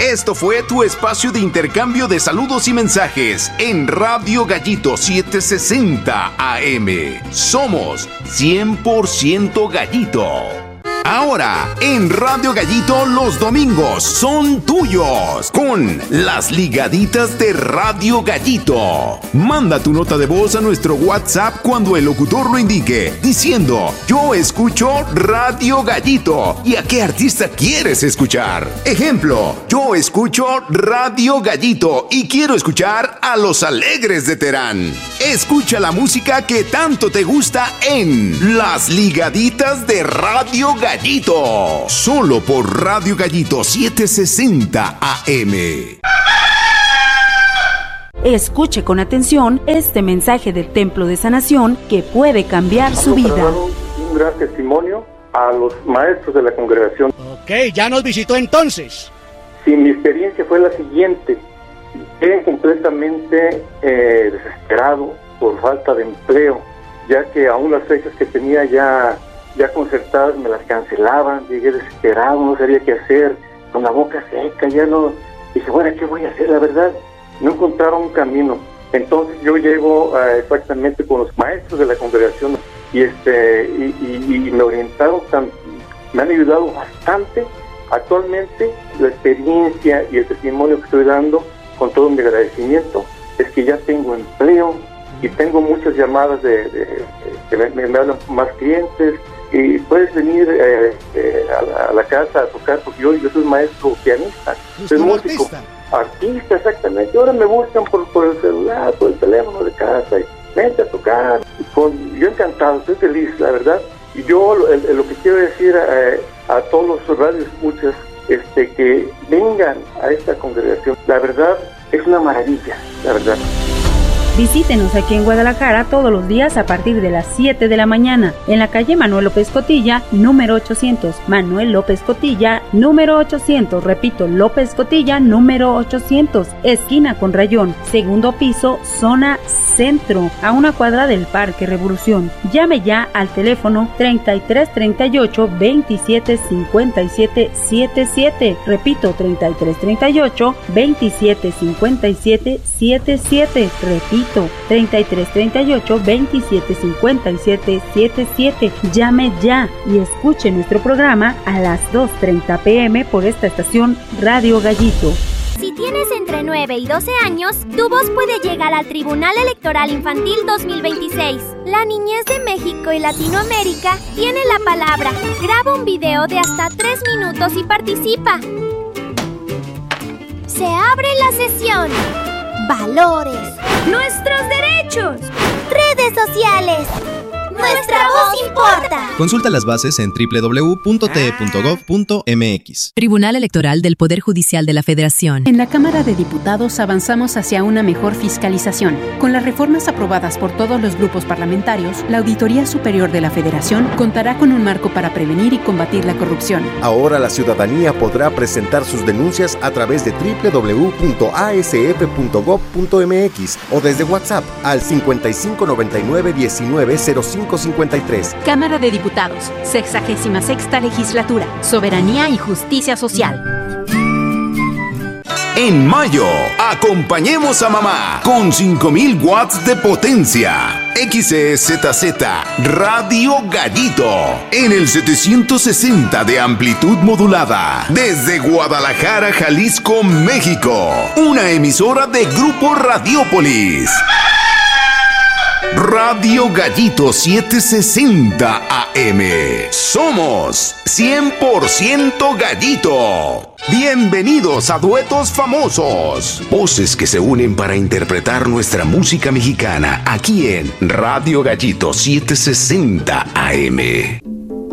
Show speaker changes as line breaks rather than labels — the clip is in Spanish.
Esto fue tu espacio de intercambio de saludos y mensajes en Radio Gallito 760 AM. Somos 100% Gallito. Ahora, en Radio Gallito, los domingos son tuyos con las ligaditas de Radio Gallito. Manda tu nota de voz a nuestro WhatsApp cuando el locutor lo indique, diciendo: yo escucho Radio Gallito. ¿Y a qué artista quieres escuchar? Ejemplo: yo escucho Radio Gallito y quiero escuchar a Los Alegres de Terán. Escucha la música que tanto te gusta en las ligaditas de Radio Gallito. Solo por Radio Gallito 760 AM.
Escuche con atención este mensaje del Templo de Sanación que puede cambiar su vida.
Un gran testimonio a los maestros de la congregación.
Ok, ya nos visitó entonces.
Sí, mi experiencia fue la siguiente. Quedé completamente desesperado por falta de empleo, ya que aún las fechas que tenía ya concertadas me las cancelaban. Llegué desesperado, no sabía qué hacer, con la boca seca, ya no. Dije, bueno, ¿qué voy a hacer? La verdad, no encontraron un camino. Entonces yo llego exactamente con los maestros de la congregación y me orientaron, me han ayudado bastante. Actualmente la experiencia y el testimonio que estoy dando, con todo mi agradecimiento, es que ya tengo empleo y tengo muchas llamadas que me hablan más clientes. Y puedes venir a la casa a tocar, porque yo soy maestro pianista, soy músico. Artista, exactamente. Ahora me buscan por el celular, por el teléfono de casa, y vente a tocar. Yo encantado, estoy feliz, la verdad. Y yo lo que quiero decir a todos los radioescuchas, que vengan a esta congregación. La verdad, es una maravilla, la verdad.
Visítenos aquí en Guadalajara todos los días a partir de las 7 de la mañana, en la calle Manuel López Cotilla, número 800. Manuel López Cotilla, número 800. Repito, López Cotilla, número 800. Esquina con Rayón, segundo piso, zona centro, a una cuadra del Parque Revolución. Llame ya al teléfono 3338 27 57 77. Repito, 3338 27 57 77. Repito, 3338 27 57 77. Llame ya y escuche nuestro programa a las 2:30 p.m. por esta estación Radio Gallito.
Si tienes entre 9 y 12 años, tu voz puede llegar al Tribunal Electoral Infantil 2026. La niñez de México y Latinoamérica tiene la palabra. Graba un video de hasta 3 minutos y participa. Se abre la sesión. Valores. Nuestros derechos. Redes sociales. Nuestra voz importa.
Consulta las bases en www.te.gov.mx.
Tribunal Electoral del Poder Judicial de la Federación.
En la Cámara de Diputados avanzamos hacia una mejor fiscalización. Con las reformas aprobadas por todos los grupos parlamentarios, la Auditoría Superior de la Federación contará con un marco para prevenir y combatir la corrupción.
Ahora la ciudadanía podrá presentar sus denuncias a través de www.asf.gov.mx o desde WhatsApp al 5599-190553.
Cámara de Diputados, 66ª Legislatura, Soberanía y Justicia Social.
En mayo, acompañemos a mamá con 5000 watts de potencia. XEZZ Radio Gallito en el 760 de amplitud modulada desde Guadalajara, Jalisco, México. Una emisora de Grupo Radiópolis. Radio Gallito 760 AM. Somos 100% Gallito. Bienvenidos a Duetos Famosos. Voces que se unen para interpretar nuestra música mexicana aquí en Radio Gallito 760 AM.